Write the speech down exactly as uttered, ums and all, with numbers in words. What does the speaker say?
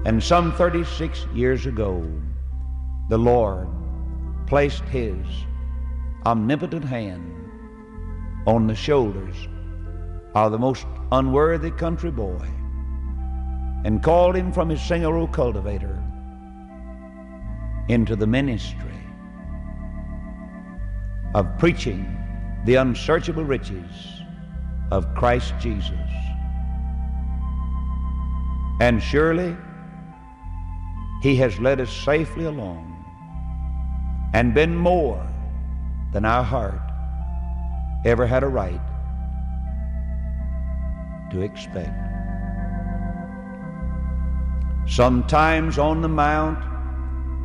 And some thirty-six years ago, the Lord placed His omnipotent hand on the shoulders of the most unworthy country boy and called him from his single-row cultivator into the ministry of preaching the unsearchable riches of Christ Jesus. And surely He has led us safely along and been more than our heart ever had a right to expect. Sometimes on the mount